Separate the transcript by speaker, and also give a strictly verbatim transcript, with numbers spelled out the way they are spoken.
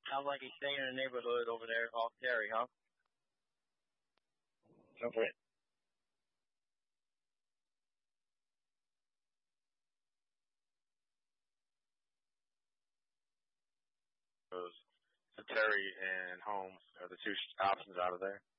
Speaker 1: Sounds like he's staying in the neighborhood over there off Terry, huh?
Speaker 2: Over it.
Speaker 3: So Terry and Holmes are the two options out of there.